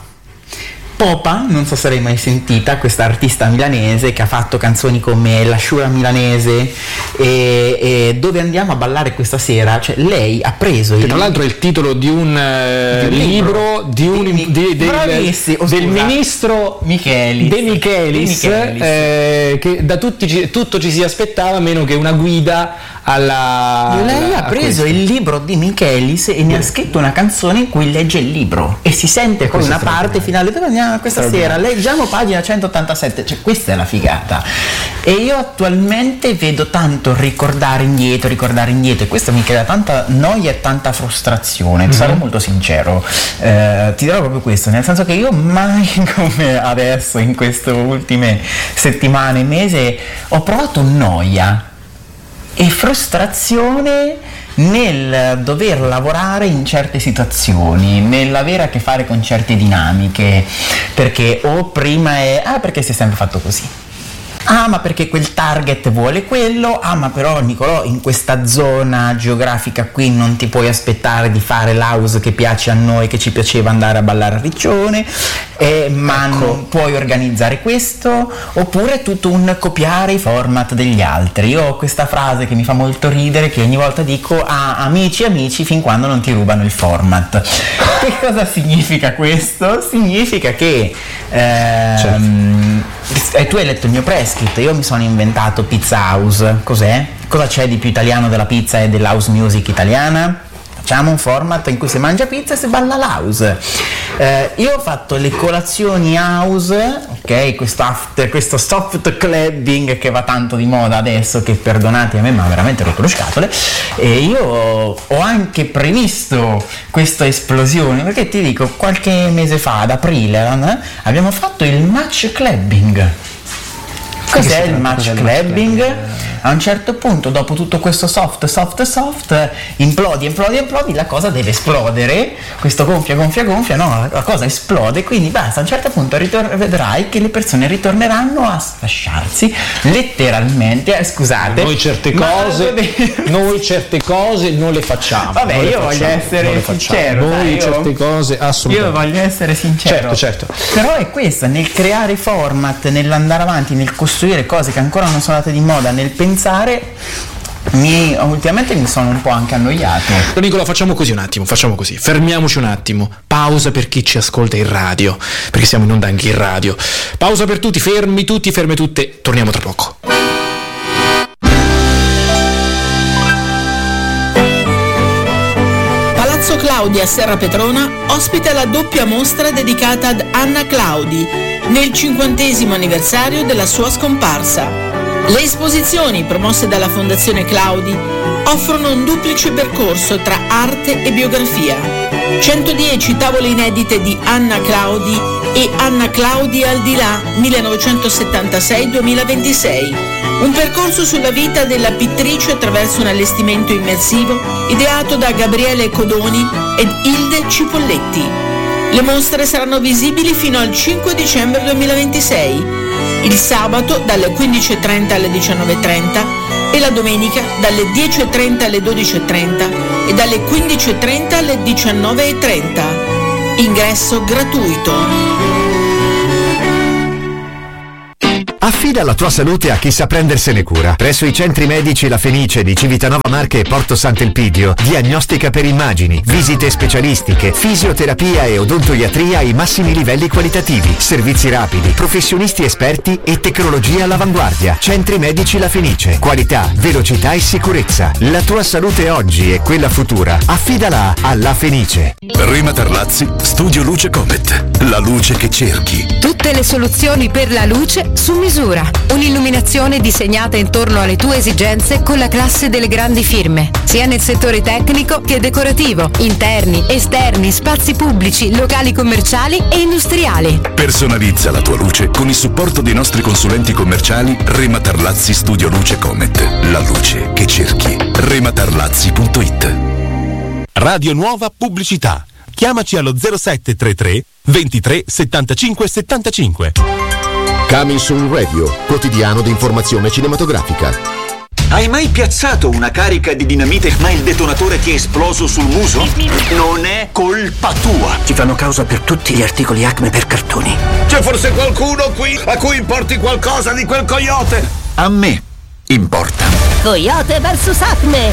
Popa, non so se l'hai mai sentita, questa artista milanese che ha fatto canzoni come La Sciura Milanese e, e Dove andiamo a ballare questa sera, cioè lei ha preso che il, tra l'altro è il titolo di un, uh, di un libro di un di, di, del, oh, del ministro Michelis, De Michelis, De Michelis. Eh, che da tutti tutto ci si aspettava meno che una guida alla lei alla, ha preso il libro di Michelis e ne ha scritto una canzone in cui legge il libro e si sente poi una parte finale. Dove andiamo questa sera? Leggiamo pagina centottantasette, cioè questa è la figata. E io attualmente vedo tanto ricordare indietro, ricordare indietro, e questo mi crea tanta noia e tanta frustrazione, mm-hmm. sarò molto sincero, eh, ti dirò proprio questo, nel senso che io mai come adesso in queste ultime settimane, mese, ho provato noia e frustrazione nel dover lavorare in certe situazioni, nell'avere a che fare con certe dinamiche, perché o prima è ah perché si è sempre fatto così, ah ma perché quel target vuole quello, ah ma però Nicolò in questa zona geografica qui non ti puoi aspettare di fare l'house che piace a noi, che ci piaceva andare a ballare a Riccione, eh, ma ecco. non puoi organizzare questo, oppure tutto un copiare i format degli altri. Io ho questa frase che mi fa molto ridere, che ogni volta dico a ah, amici amici fin quando non ti rubano il format. Che cosa significa questo? Significa che ehm, certo. eh, tu hai letto il mio prescript, io mi sono inventato Pizza House. Cos'è? Cosa c'è di più italiano della pizza e dell'house music italiana? Facciamo un format in cui si mangia pizza e si balla l'house. Eh, io ho fatto le colazioni house, ok, questo, after, questo soft clubbing che va tanto di moda adesso, che perdonate a me ma ha veramente rotto le scatole, e io ho anche previsto questa esplosione, perché ti dico, qualche mese fa, ad aprile, eh, abbiamo fatto il match clubbing. Cos'è il match clubbing? A un certo punto, dopo tutto questo soft, soft, soft, implodi, implodi, implodi, la cosa deve esplodere, questo gonfia, gonfia, gonfia, no, la cosa esplode, quindi basta, a un certo punto ritor- vedrai che le persone ritorneranno a sfasciarsi, letteralmente, eh, scusate. Noi certe cose, noi certe cose non le facciamo. Vabbè, io facciamo, voglio essere sincero. Noi dai, io, certe cose assolutamente. Io voglio essere sincero. Certo, certo. Però è questa, nel creare format, nell'andare avanti, nel costruire cose che ancora non sono andate di moda, nel pensare, mi, ultimamente mi sono un po' anche annoiato. Nicola, facciamo così un attimo, facciamo così, fermiamoci un attimo, pausa per chi ci ascolta in radio, perché siamo in onda anche in radio, pausa per tutti, fermi tutti, ferme tutte, torniamo tra poco. Palazzo Claudi a Serra Petrona ospita la doppia mostra dedicata ad Anna Claudi nel cinquantesimo anniversario della sua scomparsa. Le esposizioni promosse dalla Fondazione Claudi offrono un duplice percorso tra arte e biografia. centodieci tavole inedite di Anna Claudi e Anna Claudi al di là millenovecentosettantasei duemilaventisei. Un percorso sulla vita della pittrice attraverso un allestimento immersivo ideato da Gabriele Codoni ed Ilde Cipolletti. Le mostre saranno visibili fino al cinque dicembre duemilaventisei. Il sabato dalle quindici e trenta alle diciannove e trenta e la domenica dalle dieci e trenta alle dodici e trenta e dalle quindici e trenta alle diciannove e trenta. Ingresso gratuito. Affida la tua salute a chi sa prendersene cura. Presso i centri medici La Fenice di Civitanova Marche e Porto Sant'Elpidio, diagnostica per immagini, visite specialistiche, fisioterapia e odontoiatria ai massimi livelli qualitativi, servizi rapidi, professionisti esperti e tecnologia all'avanguardia. Centri medici La Fenice, qualità, velocità e sicurezza. La tua salute oggi e quella futura, affidala a La Fenice. Rema Tarlazzi, Studio Luce Comet, la luce che cerchi. Tutte le soluzioni per la luce su misura. Un'illuminazione disegnata intorno alle tue esigenze con la classe delle grandi firme, sia nel settore tecnico che decorativo, interni, esterni, spazi pubblici, locali commerciali e industriali. Personalizza la tua luce con il supporto dei nostri consulenti commerciali Rema Tarlazzi Studio Luce Comet, la luce che cerchi. rematarlazzi punto it. Radio Nuova Pubblicità. Chiamaci allo zero sette tre tre ventitré settantacinque settantacinque. Coming Soon Radio, quotidiano di informazione cinematografica. Hai mai piazzato una carica di dinamite ma il detonatore ti è esploso sul muso? Non è colpa tua. Ti fanno causa per tutti gli articoli Acme per cartoni. C'è forse qualcuno qui a cui importi qualcosa di quel coyote? A me importa. Coyote versus Acme.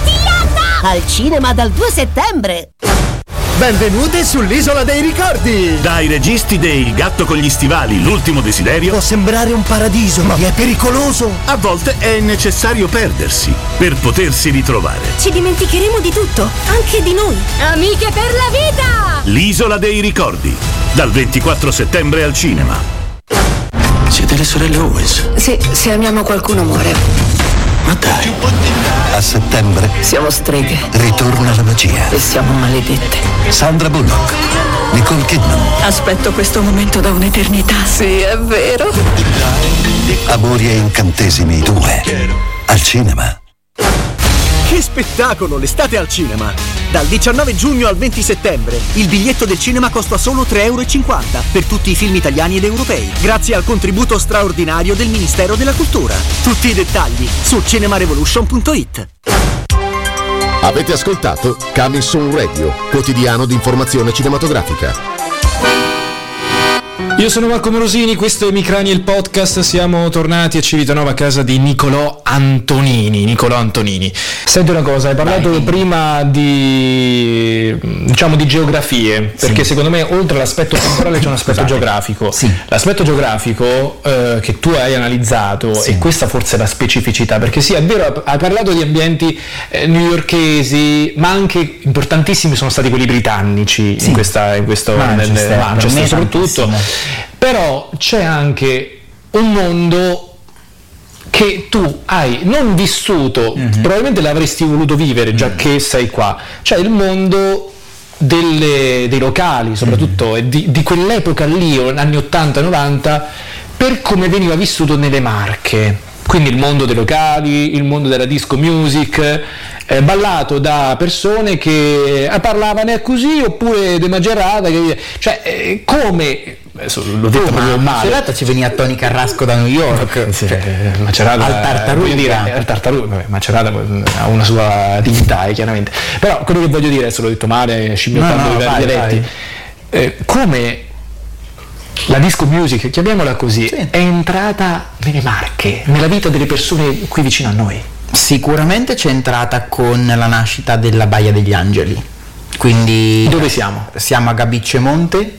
Al cinema dal due settembre. Benvenute sull'Isola dei Ricordi! Dai registi dei Il gatto con gli stivali, l'ultimo desiderio. Può sembrare un paradiso, ma è pericoloso. A volte è necessario perdersi per potersi ritrovare. Ci dimenticheremo di tutto, anche di noi. Amiche per la vita! L'Isola dei Ricordi, dal ventiquattro settembre al cinema. Siete le sorelle Owens? Sì, se amiamo qualcuno muore. Ma dai, a settembre siamo streghe. Ritorna la magia. E siamo maledette. Sandra Bullock, Nicole Kidman. Aspetto questo momento da un'eternità. Sì, è vero. Amori e incantesimi due. Al cinema. Che Che spettacolo, l'estate al cinema! Dal diciannove giugno al venti settembre il biglietto del cinema costa solo tre euro e cinquanta per tutti i film italiani ed europei, grazie al contributo straordinario del Ministero della Cultura. Tutti i dettagli su cinemarevolution punto it. Avete ascoltato Coming Soon Radio, quotidiano di informazione cinematografica. Io sono Marco Morosini, questo è Micrani il podcast, siamo tornati a Civitanova a casa di Nicolò Antonini. Nicolò Antonini, senti una cosa, hai parlato Vai. prima di diciamo di geografie, sì. perché secondo me oltre all'aspetto temporale c'è un aspetto Scusate. geografico. Sì. L'aspetto geografico eh, che tu hai analizzato, sì. e questa forse è la specificità, perché sì, è vero, hai parlato di ambienti eh, newyorkesi, ma anche importantissimi sono stati quelli britannici, sì. in questa in questo Manchester, nel, Manchester soprattutto. Però c'è anche un mondo che tu hai non vissuto, mm-hmm. probabilmente l'avresti voluto vivere già mm-hmm. che sei qua, cioè il mondo delle, dei locali, soprattutto mm-hmm. di, di quell'epoca lì, anni ottanta novanta, per come veniva vissuto nelle Marche. Quindi il mondo dei locali, il mondo della disco music, eh, ballato da persone che eh, parlavano così oppure de Macerata, che, cioè eh, come l'ho detto oh, ma Macerata ci veniva Tony Carrasco da New York, sì, cioè, Macerata al Tartaruga, eh, dire, al Tartaruga, vabbè, Macerata ha una sua dignità, eh, chiaramente, però quello che voglio dire, adesso l'ho detto male, scimmiottando no, no, i vari dialetti, eh, come la disco music, chiamiamola così, sì. è entrata nelle Marche, nella vita delle persone qui vicino a noi. Sicuramente c'è entrata con la nascita della Baia degli Angeli. Quindi dove siamo? Siamo a Gabicce Monte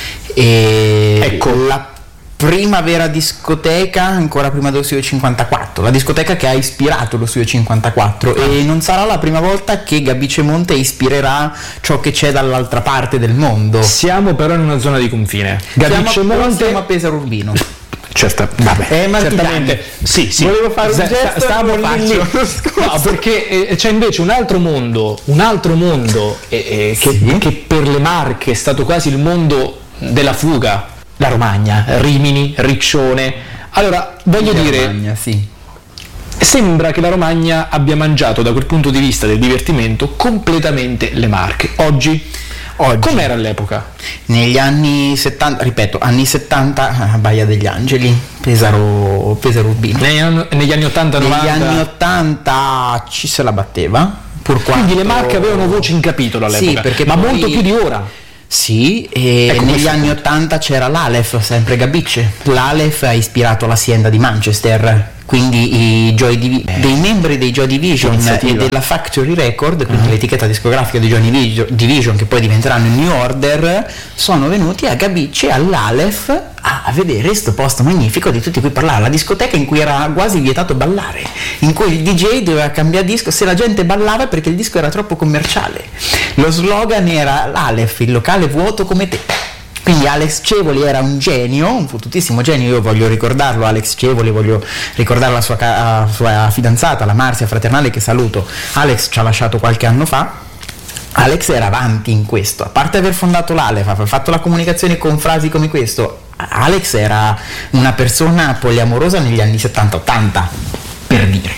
e ecco la prima vera discoteca, ancora prima dello Studio cinquantaquattro, la discoteca che ha ispirato lo Studio cinquantaquattro, ah. e non sarà la prima volta che Gabicce Monte ispirerà ciò che c'è dall'altra parte del mondo. Siamo però in una zona di confine. Gabicce Monte, siamo a Pesaro Urbino. Certo, vabbè, eh, certamente. Sì, sì. Volevo fare un gesto, stavo lì. No, perché eh, c'è invece un altro mondo, un altro mondo eh, eh, che, sì. che per le Marche è stato quasi il mondo della fuga. La Romagna, Rimini, Riccione. Allora, voglio la dire, Romagna, sì. sembra che la Romagna abbia mangiato da quel punto di vista del divertimento completamente le Marche. Oggi, Oggi com'era all'epoca? Negli anni settanta, ripeto, anni settanta, Baia degli Angeli, Pesaro, Pesaro Urbino. Negli anni, negli anni ottanta novanta? Negli anni ottanta ci se la batteva. Pur Quindi quanto... le Marche avevano voce in capitolo all'epoca, sì, perché ma poi... molto più di ora. Sì, e ecco, negli anni ottanta c'era l'Aleph, sempre Gabicce. L'Aleph ha ispirato l'Hacienda di Manchester, quindi i Joy Divi- dei membri dei Joy Division e della Factory Record, quindi uh-huh. l'etichetta discografica di Joy Division, che poi diventeranno New Order, sono venuti a Gabicce, all'Aleph, a vedere questo posto magnifico di tutti cui parlare, la discoteca in cui era quasi vietato ballare, in cui il D J doveva cambiare disco se la gente ballava perché il disco era troppo commerciale. Lo slogan era l'Aleph, il locale vuoto come te. Quindi Alex Cevoli era un genio, un fottutissimo genio, io voglio ricordarlo, Alex Cevoli, voglio ricordare la sua, la sua fidanzata, la Marzia Fraternale, che saluto. Alex ci ha lasciato qualche anno fa. Alex era avanti in questo, a parte aver fondato l'Aleph, aver fatto la comunicazione con frasi come questo, Alex era una persona poliamorosa negli anni settanta ottanta, per dire.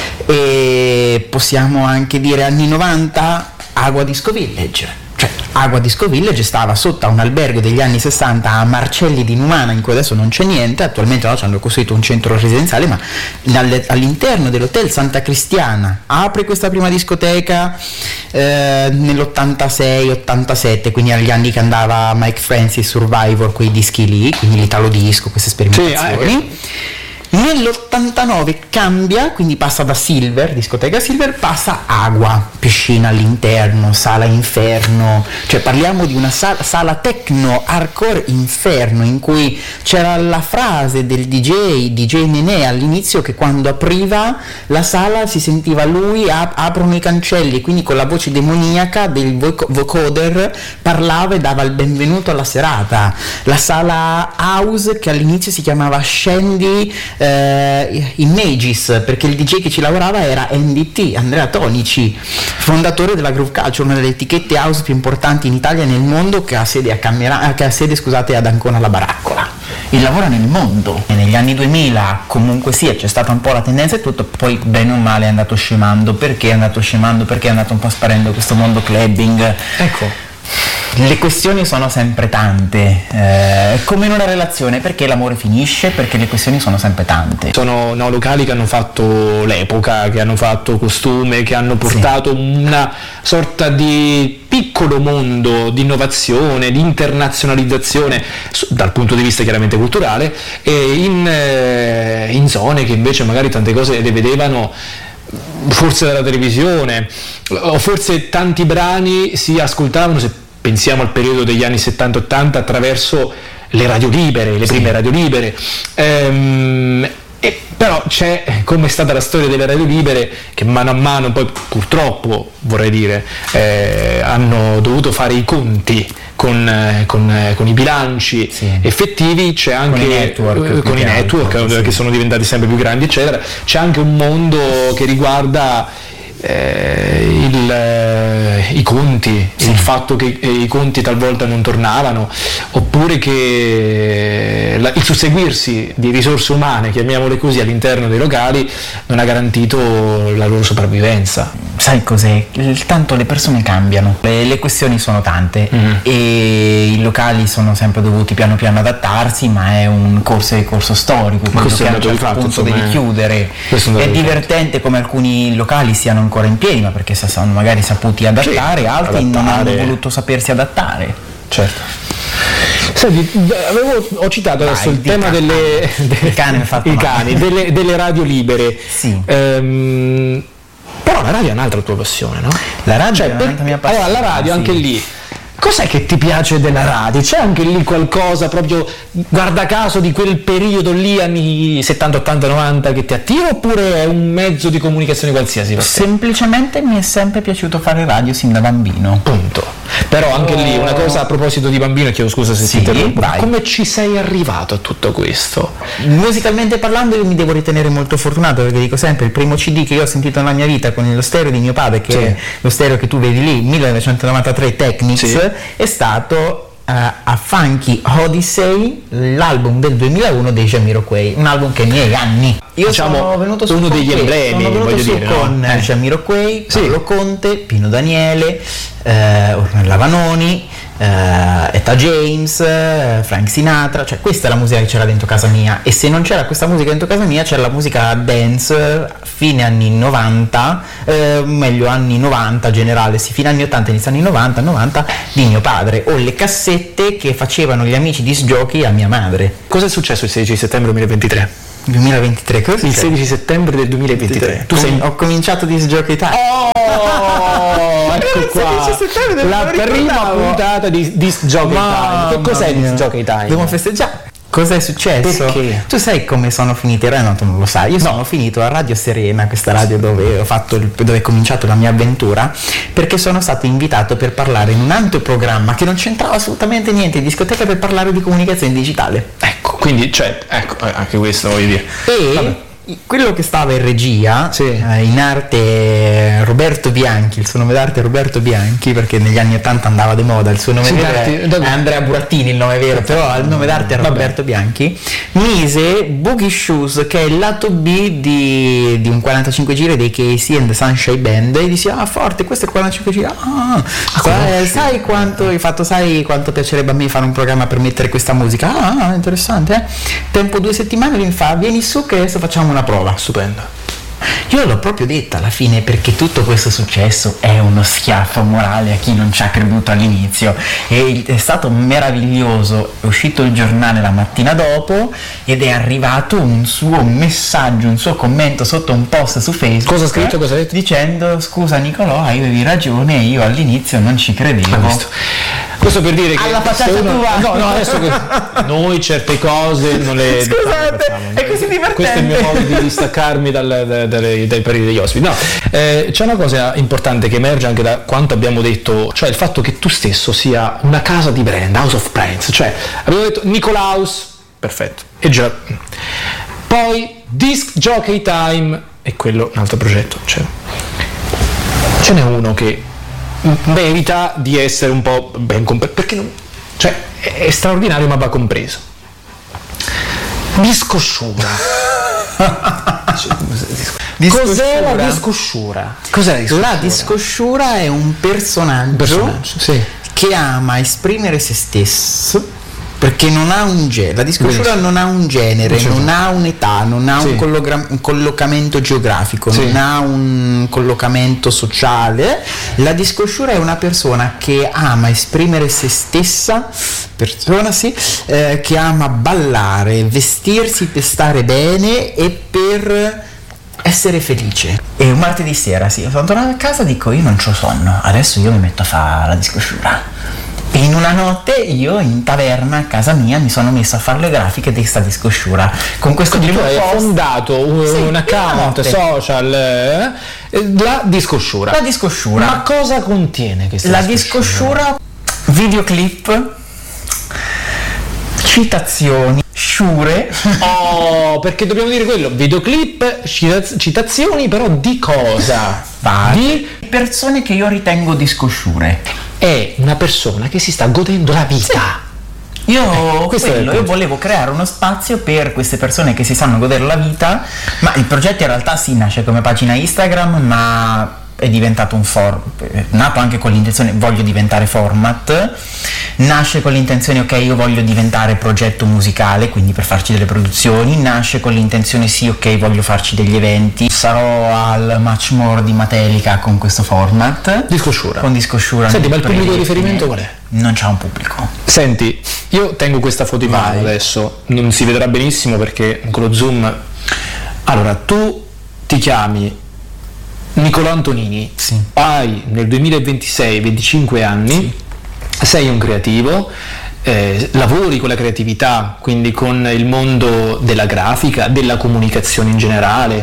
E possiamo anche dire anni novanta, Agua Disco Village. Cioè, Agua Disco Village stava sotto a un albergo degli anni sessanta a Marcelli di Numana, in cui adesso non c'è niente, attualmente no, ci hanno costruito un centro residenziale, ma all'interno dell'hotel Santa Cristiana apre questa prima discoteca eh, nell'ottantasei ottantasette, quindi agli anni che andava Mike Francis, Survivor, quei dischi lì, quindi l'Italo Disco, queste sperimentazioni. Sì, eh, nell'ottantanove cambia, quindi passa da Silver, discoteca Silver, passa Agua, piscina all'interno, sala inferno, cioè parliamo di una sala, sala techno hardcore inferno, in cui c'era la frase del D J, D J Nenè all'inizio, che quando apriva la sala si sentiva lui, ap- aprono i cancelli, e quindi con la voce demoniaca del voc- vocoder parlava e dava il benvenuto alla serata. La sala house, che all'inizio si chiamava Scendi eh, Images, perché il D J che ci lavorava era N D T, Andrea Tonici, fondatore della Groove Culture, una delle etichette house più importanti in Italia e nel mondo, che ha sede a Camera, che ha sede scusate ad Ancona la Baraccola. il lavoro nel mondo. E negli anni duemila comunque sì, c'è stata un po' la tendenza e tutto, poi bene o male è andato scemando. Perché è andato scemando? Perché è andato un po' sparendo questo mondo clubbing. Ecco. Le questioni sono sempre tante, eh, è come in una relazione, perché l'amore finisce? Perché le questioni sono sempre tante. Sono no, locali che hanno fatto l'epoca, che hanno fatto costume, che hanno portato sì. una sorta di piccolo mondo di innovazione, di internazionalizzazione dal punto di vista chiaramente culturale, e in, eh, in zone che invece magari tante cose le vedevano forse dalla televisione, o forse tanti brani si ascoltavano, se pensiamo al periodo degli anni settanta ottanta, attraverso le radio libere, le prime sì. radio libere. Ehm, e però c'è, come è stata la storia delle radio libere, che mano a mano poi purtroppo, vorrei dire, eh, hanno dovuto fare i conti con, eh, con, eh, con i bilanci sì. effettivi. C'è anche con i network, eh, con i network altro, che sì. sono diventati sempre più grandi eccetera. C'è anche un mondo che riguarda Eh, il, eh, i conti, sì. il fatto che eh, i conti talvolta non tornavano, oppure che la, il susseguirsi di risorse umane, chiamiamole così, all'interno dei locali non ha garantito la loro sopravvivenza. Sai cos'è? Il, tanto le persone cambiano, le, le questioni sono tante mm-hmm. e i locali sono sempre dovuti piano piano adattarsi, ma è un corso di corso storico, quello che a un certo punto devi chiudere. È divertente come alcuni locali siano ancora in piedi, ma perché sono magari saputi adattare, sì, altri adattare. Non hanno voluto sapersi adattare. Certo. Senti, avevo, ho citato Vai, adesso il tema cane. delle, delle, cane i cani, delle, delle radio libere. Sì. Ehm, però la radio è un'altra tua passione, no? La radio cioè, è un'altra mia passione. Allora, la radio, sì. anche lì. Cos'è che ti piace della radio? C'è anche lì qualcosa proprio, guarda caso, di quel periodo lì, anni settanta, ottanta, novanta, che ti attira, oppure è un mezzo di comunicazione qualsiasi? Semplicemente mi è sempre piaciuto fare radio sin da bambino. Punto. Però anche oh. lì una cosa a proposito di bambino, chiedo scusa se sì, ti interrompo. Come ci sei arrivato a tutto questo? Musicalmente parlando io mi devo ritenere molto fortunato, perché dico sempre, il primo C D che io ho sentito nella mia vita con lo stereo di mio padre, che sì. è lo stereo che tu vedi lì, millenovecentonovantatré Technics, sì. è stato uh, a Funky Odyssey, l'album del duemilauno dei Jamiroquai, un album che ai miei anni. Io diciamo sono venuto su uno degli emblemi, sono venuto voglio su dire, con no? eh. Jamiroquai, sì. Paolo Conte, Pino Daniele, eh, Ornella Vanoni, eh, Etta James, eh, Frank Sinatra, cioè questa è la musica che c'era dentro casa mia, e se non c'era questa musica dentro casa mia c'era la musica dance fine anni novanta, eh, meglio anni novanta generale, sì, fine anni ottanta, inizio anni novanta, novanta di mio padre, o le cassette che facevano gli amici disc jockey a mia madre. Cosa è successo il sedici settembre duemilaventitré? duemilaventitré, cosa il sedici settembre del duemilaventitré. Tu sei... Ho cominciato Disc Jockey Time. Oh, ecco qua. La prima puntata di Disc Jockey Time. Che cos'è Disc Jockey Time? Dobbiamo festeggiare. Cosa è successo? Perché? Tu sai come sono finito? In realtà non lo sai. Io no. sono finito a Radio Serena, questa radio dove ho fatto il, dove è cominciato la mia avventura, perché sono stato invitato per parlare in un altro programma che non c'entrava assolutamente niente, in discoteca, per parlare di comunicazione digitale. Ecco, quindi cioè, ecco, anche questo voglio dire. E Vabbè. quello che stava in regia, sì. eh, in arte Roberto Bianchi, il suo nome d'arte è Roberto Bianchi, perché negli anni ottanta andava di moda, il suo nome sì, vero è Andrea Burattini, il nome vero, però il nome d'arte era Roberto Bianchi, mise Boogie Shoes, che è il lato B di, di un quarantacinque giri dei Casey and the Sunshine Band, e dice ah forte, questo è il quarantacinque giri, ah, sai, sai quanto hai fatto, sai quanto piacerebbe a me fare un programma per mettere questa musica, ah interessante, eh? Tempo due settimane, mi fa vieni su che adesso facciamo una prova. Stupendo. Io l'ho proprio detta alla fine, perché tutto questo successo è uno schiaffo morale a chi non ci ha creduto all'inizio, e è stato meraviglioso. È uscito il giornale la mattina dopo ed è arrivato un suo messaggio, un suo commento sotto un post su Facebook. Cosa ha scritto? Cosa ha detto? Dicendo scusa Nicolò, avevi ragione, io all'inizio non ci credevo. Questo per dire che alla facciata uno... tua. No, no, adesso che noi certe cose non le scusate, è così divertente. Questo è il mio modo di distaccarmi dal, dal, dai, dai pareri degli ospiti. No, eh, c'è una cosa importante che emerge anche da quanto abbiamo detto, cioè il fatto che tu stesso sia una casa di brand, House of Brands, cioè abbiamo detto Nicolaus, perfetto, e già poi Disc Jockey Time, e quello un altro progetto, cioè ce n'è uno che merita di essere un po' ben compreso, perché non, cioè è straordinario ma va compreso. Discosciura. Cos'è la discosciura? Cos'è la discosciura? La discosciura è un personaggio, personaggio sì. che ama esprimere se stesso, perché non ha un genere, la discosciura non ha un genere, non ha un'età, non ha sì. un, colloca- un collocamento geografico, sì. non ha un collocamento sociale. La discosciura è una persona che ama esprimere se stessa, persona sì, eh, che ama ballare, vestirsi per stare bene e per essere felice. E un martedì sera, sì, sono tornato a casa e dico: io non c'ho sonno, adesso io mi metto a fare la discosciura. E in una notte io in taverna a casa mia mi sono messo a fare le grafiche di sta discosciura. Con questo primo hai fondato un, sì, un account social, eh, la discosciura. La discosciura. Ma cosa contiene questa la discosciura? discosciura? Videoclip, citazioni, sciure. Oh, perché dobbiamo dire quello, videoclip, citazioni, però di cosa? Va. Di persone che io ritengo discosciure. È una persona che si sta godendo la vita. Sì. Io, eh, quello, io volevo creare uno spazio per queste persone che si sanno godere la vita, ma il progetto in realtà sì, nasce come pagina Instagram, ma è diventato un for è nato anche con l'intenzione voglio diventare format, nasce con l'intenzione ok io voglio diventare progetto musicale, quindi per farci delle produzioni, nasce con l'intenzione sì ok voglio farci degli eventi, sarò al Much More di Matelica con questo format Discosciura con Discosciura. Senti, ma il pubblico di riferimento qual è? Non c'ha un pubblico. Senti, io tengo questa foto in mano adesso, non si vedrà benissimo perché con lo zoom. Allora, tu ti chiami Nicolò Antonini, sì. hai nel duemilaventisei venticinque anni, sì. sei un creativo, eh, lavori con la creatività, quindi con il mondo della grafica, della comunicazione in generale,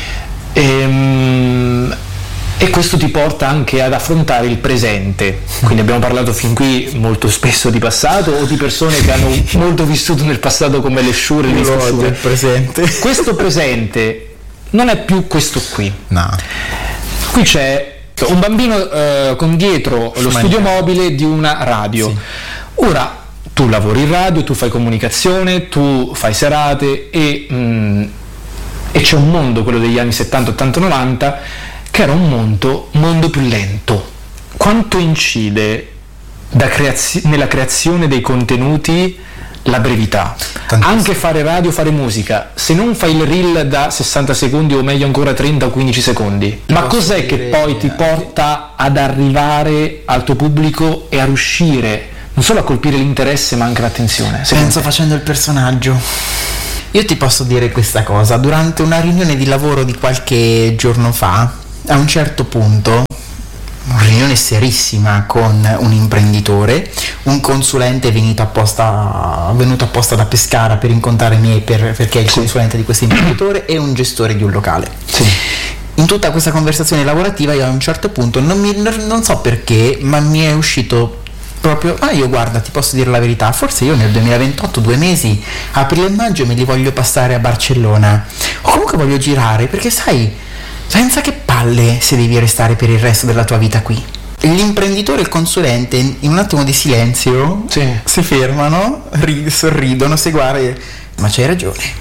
ehm, e questo ti porta anche ad affrontare il presente. Quindi abbiamo parlato fin qui molto spesso di passato o di persone che hanno molto vissuto nel passato come le sciure e le discosciure. Il presente. Questo presente non è più questo qui. No. Qui c'è un bambino eh, con dietro lo studio mobile di una radio. Sì. Ora tu lavori in radio, tu fai comunicazione, tu fai serate e, mh, e c'è un mondo, quello degli anni settanta, ottanta, novanta, che era un mondo, mondo più lento. Quanto incide da creazio- nella creazione dei contenuti la brevità? Tantissimo. Anche fare radio, fare musica, se non fai il reel da sessanta secondi o meglio ancora trenta o quindici secondi, ma cos'è che poi ti porta ad arrivare al tuo pubblico e a riuscire non solo a colpire l'interesse ma anche l'attenzione? Penso facendo il personaggio. Io ti posso dire questa cosa: durante una riunione di lavoro di qualche giorno fa, a un certo punto, una riunione serissima con un imprenditore, un consulente è venuto apposta, venuto apposta da Pescara per incontrare me per, perché è il sì. consulente di questo imprenditore e un gestore di un locale. Sì. In tutta questa conversazione lavorativa io a un certo punto, non, mi, non so perché, ma mi è uscito proprio, ah io guarda ti posso dire la verità, forse io nel duemilaventotto due mesi, aprile e maggio me li voglio passare a Barcellona, o comunque voglio girare, perché sai, pensa che palle se devi restare per il resto della tua vita qui. L'imprenditore e il consulente in un attimo di silenzio sì. si fermano, ri- sorridono, si guardano, ma c'hai ragione.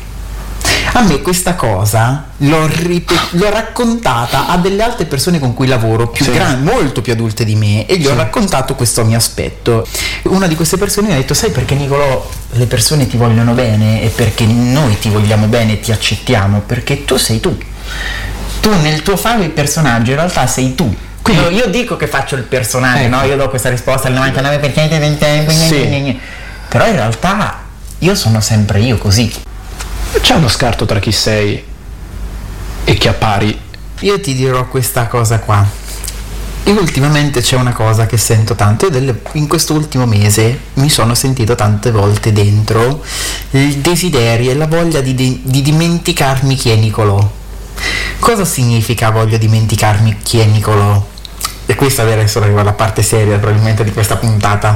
A me questa cosa l'ho, ripet- l'ho raccontata a delle altre persone con cui lavoro, più sì. gran- molto più adulte di me, e gli sì. ho raccontato questo mio aspetto. Una di queste persone mi ha detto: sai perché Nicolò le persone ti vogliono bene e perché noi ti vogliamo bene e ti accettiamo? Perché tu sei tu. Tu nel tuo fare il personaggio in realtà sei tu. Quindi io, io dico che faccio il personaggio, ecco. no? Io do questa risposta al novantanove per cento del tempo, sì. però in realtà io sono sempre io così. C'è uno scarto tra chi sei e chi appari. Io ti dirò questa cosa qua. Io ultimamente c'è una cosa che sento tanto, io delle, in questo ultimo mese mi sono sentito tante volte dentro il desiderio e la voglia di, de- di dimenticarmi chi è Nicolò. Cosa significa voglio dimenticarmi chi è Nicolò? E questa adesso arriva alla parte seria probabilmente di questa puntata.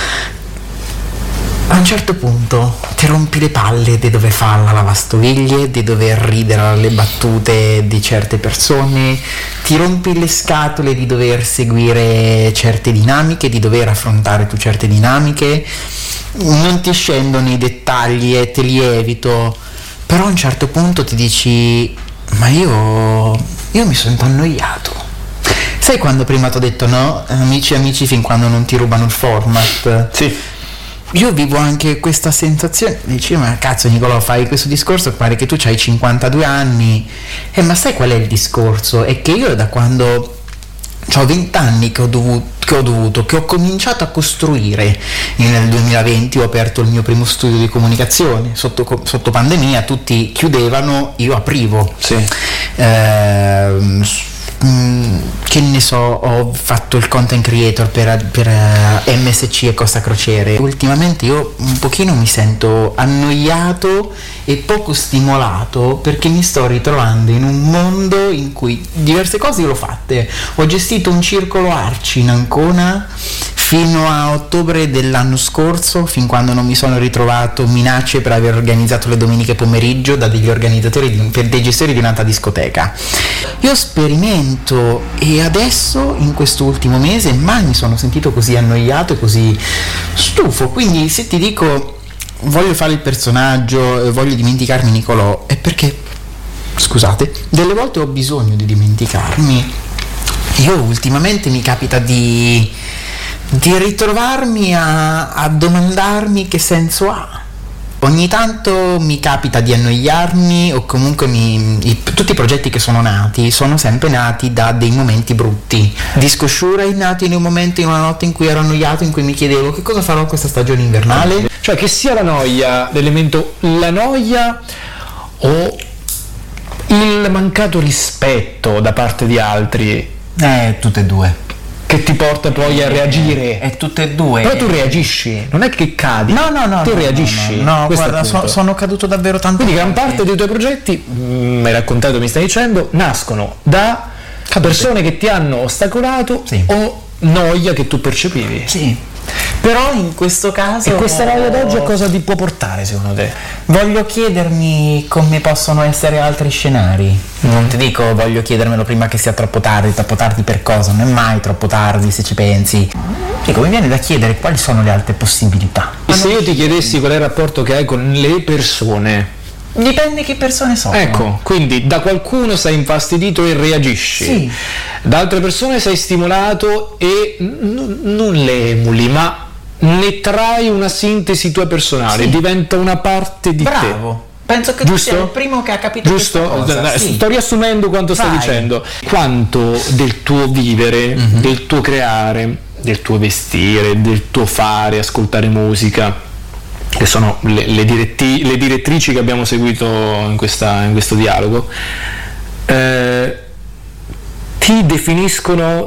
A un certo punto ti rompi le palle di dover fare la lavastoviglie, di dover ridere alle battute di certe persone, ti rompi le scatole di dover seguire certe dinamiche, di dover affrontare tu certe dinamiche, non ti scendo nei dettagli e te li evito, però a un certo punto ti dici ma io, io mi sento annoiato. Sai quando prima ti ho detto no, amici amici fin quando non ti rubano il format? Sì. Io vivo anche questa sensazione, dici ma cazzo Nicolò, fai questo discorso, pare che tu c'hai cinquantadue anni, eh, ma sai qual è il discorso? È che io da quando ho venti anni che ho dovuto che ho dovuto, che ho cominciato a costruire nel duemilaventi, ho aperto il mio primo studio di comunicazione, sotto, sotto pandemia tutti chiudevano, io aprivo. Sì. Ehm, che ne so, ho fatto il content creator per, per M S C e Costa Crociere. Ultimamente io un pochino mi sento annoiato e poco stimolato perché mi sto ritrovando in un mondo in cui diverse cose io l'ho fatte. Ho gestito un circolo Arci in Ancona fino a ottobre dell'anno scorso, fin quando non mi sono ritrovato minacce per aver organizzato le domeniche pomeriggio da degli organizzatori, di, per dei gestori di un'altra discoteca. Io sperimento e adesso in quest'ultimo mese mai mi sono sentito così annoiato e così stufo, quindi se ti dico voglio fare il personaggio, voglio dimenticarmi Nicolò, è perché, scusate, delle volte ho bisogno di dimenticarmi. Io ultimamente mi capita di di ritrovarmi a, a domandarmi che senso ha. Ogni tanto mi capita di annoiarmi o comunque mi, i, tutti i progetti che sono nati sono sempre nati da dei momenti brutti. Disco Shure è nato in un momento, in una notte in cui ero annoiato, in cui mi chiedevo che cosa farò questa stagione invernale. Cioè che sia la noia, l'elemento, la noia o il mancato rispetto da parte di altri. Eh, tutte e due. Che ti porta poi a reagire. E tutte e due. Però tu reagisci, non è che cadi. No, no, no. Tu no, reagisci. No, no, no guarda, so, sono caduto davvero tanto. Quindi gran parte dei tuoi progetti, mi hai raccontato, mi stai dicendo, nascono da Cadute. persone che ti hanno ostacolato sì. o noia che tu percepivi. Sì. Però in questo caso... E questa noia d'oggi a cosa ti può portare secondo te? Voglio chiedermi come possono essere altri scenari. Mm. Non ti dico voglio chiedermelo prima che sia troppo tardi. Troppo tardi per cosa? Non è mai troppo tardi se ci pensi. Dico, mi viene da chiedere quali sono le altre possibilità. E se io ti chiedessi qual è il rapporto che hai con le persone? Dipende che persone sono. Ecco, quindi da qualcuno sei infastidito e reagisci. Sì. Da altre persone sei stimolato e n- non le emuli, ma ne trai una sintesi tua personale, sì. diventa una parte di Bravo. te. Bravo. Penso che Giusto? tu sia il primo che ha capito Giusto? questa cosa. Sì. Sto riassumendo quanto Vai. stai dicendo. Quanto del tuo vivere, mm-hmm. del tuo creare, del tuo vestire, del tuo fare, ascoltare musica, che sono le, le, diretti, le direttrici che abbiamo seguito in, questa, in questo dialogo, eh, ti definiscono